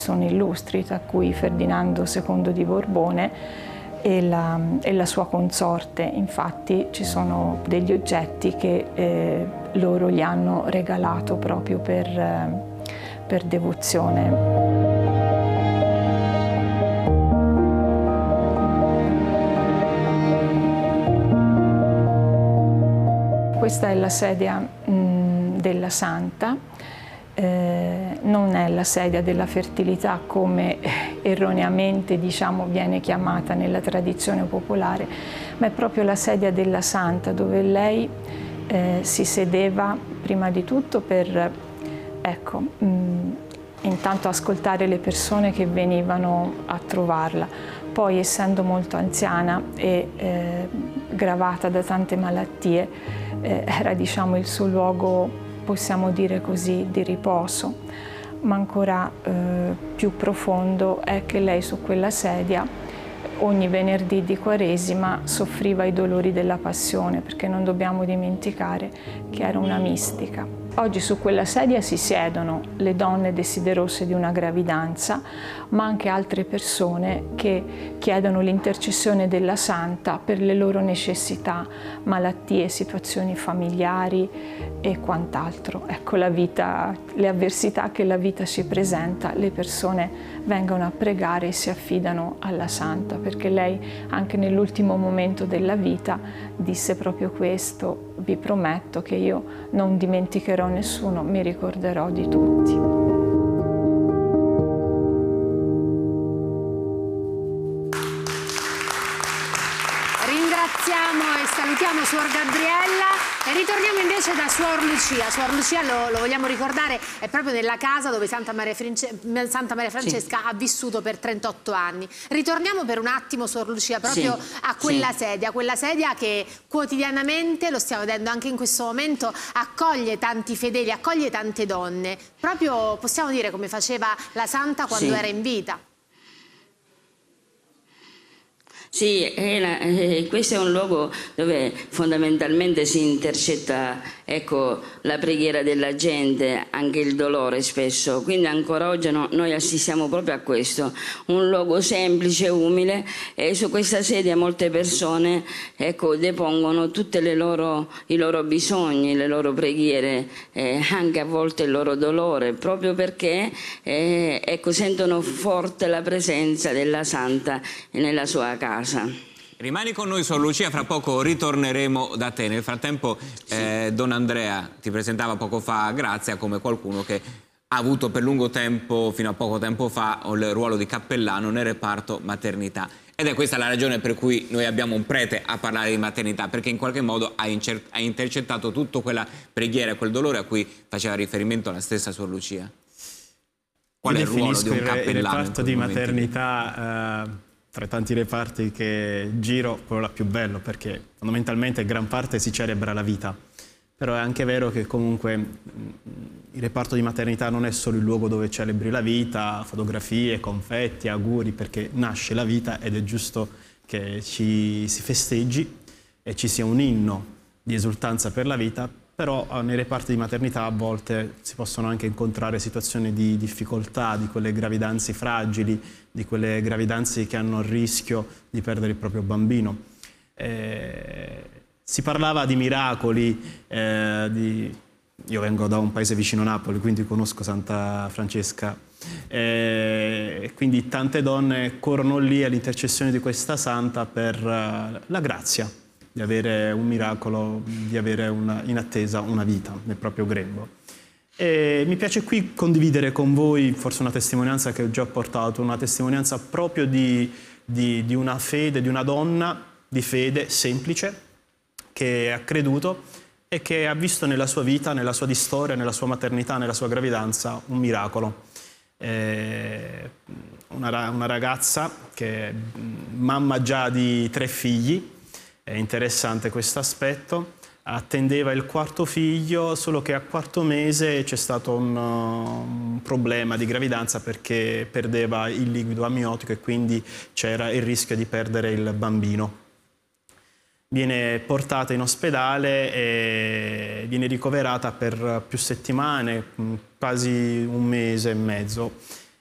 Sono illustri, tra cui Ferdinando II di Borbone e la sua consorte. Infatti ci sono degli oggetti che loro gli hanno regalato proprio per devozione. Questa è la sedia della Santa, non è la sedia della fertilità come erroneamente viene chiamata nella tradizione popolare, ma è proprio la sedia della Santa, dove lei si sedeva prima di tutto per, intanto ascoltare le persone che venivano a trovarla. Poi, essendo molto anziana e gravata da tante malattie, era il suo luogo, possiamo dire così, di riposo. Ma ancora più profondo è che lei su quella sedia ogni venerdì di Quaresima soffriva i dolori della passione, perché non dobbiamo dimenticare che era una mistica. Oggi su quella sedia si siedono le donne desiderose di una gravidanza, ma anche altre persone che chiedono l'intercessione della Santa per le loro necessità, malattie, situazioni familiari e quant'altro. Ecco, la vita, le avversità che la vita ci presenta, le persone vengono a pregare e si affidano alla Santa, perché lei anche nell'ultimo momento della vita disse proprio questo: vi prometto che io non dimenticherò nessuno, mi ricorderò di tutti. E salutiamo Suor Gabriella e ritorniamo invece da Suor Lucia. Suor Lucia, lo vogliamo ricordare, è proprio nella casa dove Santa Maria Francesca ha vissuto per 38 anni. Ritorniamo per un attimo, Suor Lucia, proprio a quella sedia che quotidianamente, lo stiamo vedendo anche in questo momento, accoglie tanti fedeli, accoglie tante donne. Proprio possiamo dire come faceva la Santa quando era in vita. Sì, questo è un luogo dove fondamentalmente si intercetta, ecco, la preghiera della gente, anche il dolore spesso. Quindi ancora oggi noi assistiamo proprio a questo, un luogo semplice, umile, e su questa sedia molte persone, ecco, depongono tutti i loro bisogni, le loro preghiere, anche a volte il loro dolore, proprio perché ecco, sentono forte la presenza della Santa nella sua casa. Rimani con noi, Suor Lucia, fra poco ritorneremo da te. Nel frattempo Don Andrea ti presentava poco fa Grazia come qualcuno che ha avuto per lungo tempo, fino a poco tempo fa, il ruolo di cappellano nel reparto maternità. Ed è questa la ragione per cui noi abbiamo un prete a parlare di maternità, perché in qualche modo ha intercettato tutta quella preghiera e quel dolore a cui faceva riferimento la stessa Suor Lucia. Qual è il ruolo di un cappellano? Il reparto di maternità, tra i tanti reparti che giro, quello più bello, perché fondamentalmente gran parte si celebra la vita. Però è anche vero che comunque il reparto di maternità non è solo il luogo dove celebri la vita, fotografie, confetti, auguri, perché nasce la vita ed è giusto che si festeggi e ci sia un inno di esultanza per la vita. Però nei reparti di maternità a volte si possono anche incontrare situazioni di difficoltà, di quelle gravidanze fragili, di quelle gravidanze che hanno il rischio di perdere il proprio bambino. Si parlava di miracoli, io vengo da un paese vicino Napoli, quindi conosco Santa Francesca, quindi tante donne corrono lì all'intercessione di questa Santa per la grazia di avere un miracolo, di avere in attesa una vita nel proprio grembo. E mi piace qui condividere con voi forse una testimonianza che ho già portato, una testimonianza proprio di una fede, di una donna di fede semplice che ha creduto e che ha visto nella sua vita, nella sua storia, nella sua maternità, nella sua gravidanza un miracolo. Una ragazza che è mamma già di 3 figli. È interessante questo aspetto, attendeva il 4º figlio, solo che al 4º mese c'è stato un problema di gravidanza perché perdeva il liquido amniotico e quindi c'era il rischio di perdere il bambino. Viene portata in ospedale e viene ricoverata per più settimane, quasi 1 mese e mezzo.